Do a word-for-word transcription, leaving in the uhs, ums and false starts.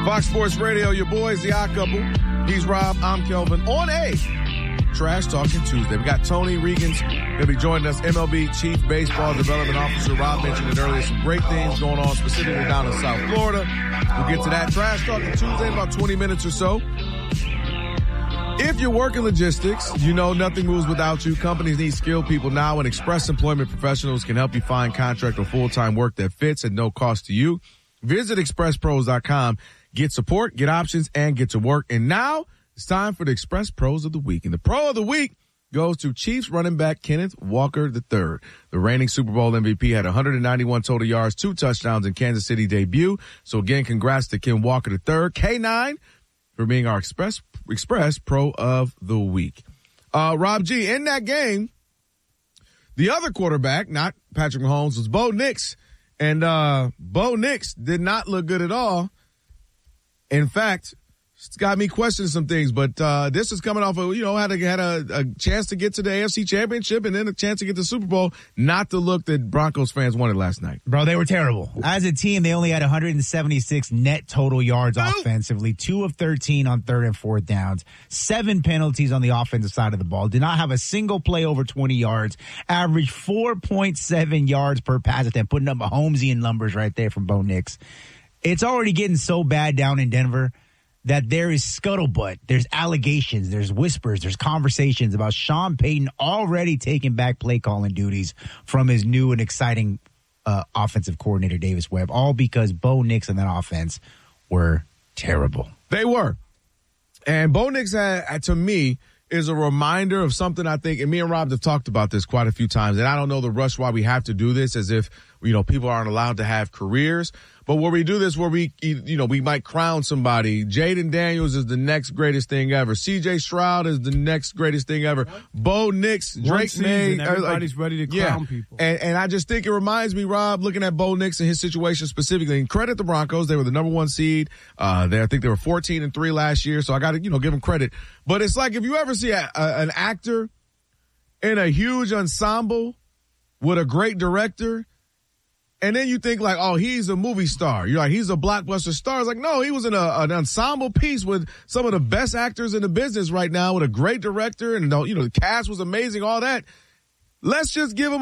Fox Sports Radio, your boys, the Odd Couple. He's Rob, I'm Kelvin. On a Trash Talking Tuesday. We got Tony Regan's going to be joining us, M L B Chief Baseball Development Officer. Rob mentioned it earlier. Some great things going on, specifically down in South Florida. We'll get to that. Trash Talking Tuesday in about twenty minutes or so. If you're working logistics, you know nothing moves without you. Companies need skilled people now, and Express Employment Professionals can help you find contract or full-time work that fits at no cost to you. Visit express pros dot com. Get support, get options, and get to work. And now it's time for the Express Pros of the Week. And the Pro of the Week goes to Chiefs running back Kenneth Walker the third. The reigning Super Bowl M V P had one hundred ninety-one total yards, two touchdowns in Kansas City debut. So again, congrats to Ken Walker the third. K nine for being our Express Express Pro of the Week. Uh, Rob G, in that game, the other quarterback, not Patrick Mahomes, was Bo Nix. And uh, Bo Nix did not look good at all. In fact, it's got me questioning some things, but uh, this is coming off of, you know, had a, had a, a chance to get to the A F C Championship and then a chance to get to the Super Bowl. Not the look that Broncos fans wanted last night. Bro, they were terrible. As a team, they only had one hundred seventy-six net total yards Ooh. offensively, two of thirteen on third and fourth downs, seven penalties on the offensive side of the ball, did not have a single play over twenty yards, averaged four point seven yards per pass attempt, putting up Mahomesian numbers right there from Bo Nix. It's already getting so bad down in Denver that there is scuttlebutt, there's allegations, there's whispers, there's conversations about Sean Payton already taking back play calling duties from his new and exciting uh, offensive coordinator, Davis Webb, all because Bo Nix and that offense were terrible. They were. And Bo Nix, had, to me, is a reminder of something I think, and me and Rob have talked about this quite a few times, and I don't know the rush why we have to do this as if, you know, people aren't allowed to have careers. But where we do this, where we, you know, we might crown somebody. Jaden Daniels is the next greatest thing ever. C J Stroud is the next greatest thing ever. What? Bo Nix, Drake May. Everybody's uh, ready to crown yeah. people. And, and I just think it reminds me, Rob, looking at Bo Nix and his situation specifically, and credit the Broncos. They were the number one seed. Uh, they, I think they were fourteen and three last year. So I got to, you know, give them credit. But it's like if you ever see a, a, an actor in a huge ensemble with a great director, and then you think like, oh, he's a movie star. You're like, he's a blockbuster star. It's like, no, he was in a, an ensemble piece with some of the best actors in the business right now with a great director. And, you know, the cast was amazing, all that. Let's just give him